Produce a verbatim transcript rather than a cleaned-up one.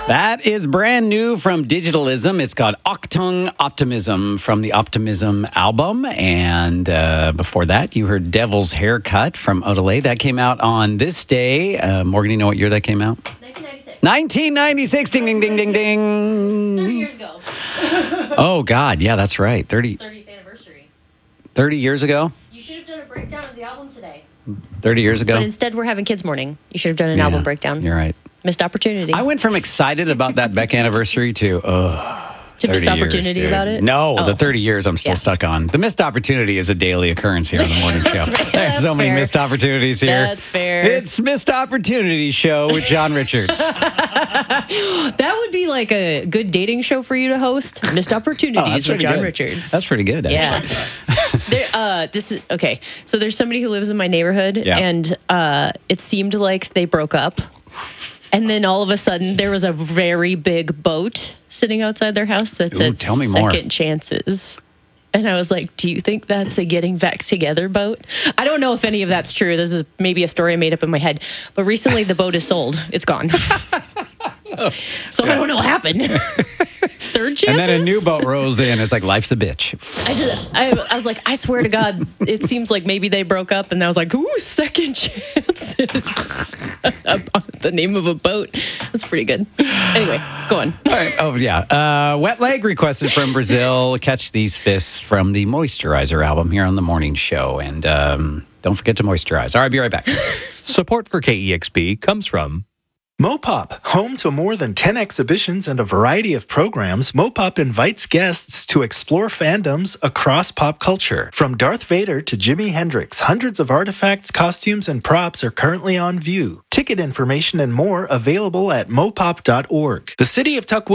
That is brand new from Digitalism. It's called Octung Optimism from the Optimism album. And uh, before that, you heard Devil's Haircut from Odelay. That came out on this day. Uh, Morgan, you know what year that came out? nineteen ninety-six. nineteen ninety-six. Ding, ding, ding, ding, ding. thirty years ago. Oh, God. Yeah, that's right. thirty, thirtieth anniversary. thirty years ago? You should have done a breakdown of the album today. thirty years ago? But instead, we're having kids' morning. You should have done an Yeah, album breakdown. You're right. Missed opportunity. I went from excited about that Beck anniversary to, ugh. to missed thirty years, opportunity dude. about it? No, Oh. the thirty years I'm still Yeah. stuck on. The missed opportunity is a daily occurrence here on the morning show. That's fair. There's That's so many fair. missed opportunities here. That's fair. It's Missed Opportunity Show with John Richards. That would be like a good dating show for you to host. Missed Oh, opportunities that's with pretty John good. Richards. That's pretty good, actually. Yeah. there, uh, this is okay. So there's somebody who lives in my neighborhood, Yeah. and uh, it seemed like they broke up. And then all of a sudden, there was a very big boat sitting outside their house that Ooh, said tell me more. second chances. And I was like, do you think that's a getting back together boat? I don't know if any of that's true. This is maybe a story I made up in my head. But recently, the boat is sold. It's gone. So I don't know what happened. Third chances? And then a new boat rolls in. It's like, life's a bitch. I just, I, I was like, I swear to God, it seems like maybe they broke up, and I was like, ooh, second chances. The name of a boat. That's pretty good. Anyway, go on. All right. Oh, yeah. Uh, Wet Leg requested from Brazil. Catch These Fists from the Moisturizer album here on the morning show. And um, don't forget to moisturize. All right, be right back. Support for K E X P comes from Mopop, home to more than ten exhibitions and a variety of programs. Mopop invites guests to explore fandoms across pop culture. From Darth Vader to Jimi Hendrix, hundreds of artifacts, costumes, and props are currently on view. Ticket information and more available at mopop dot org. The city of Tukwila